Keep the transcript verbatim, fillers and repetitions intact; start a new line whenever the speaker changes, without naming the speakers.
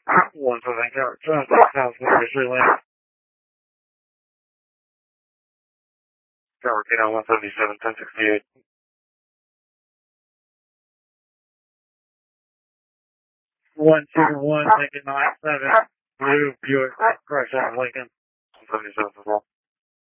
One for Vancouver, South Three Lane. Tower K one seventy-seven, ten sixty-eight. One two one, Lincoln nine seven, Blue Buick, Crush out Lincoln. seventy-seven as well.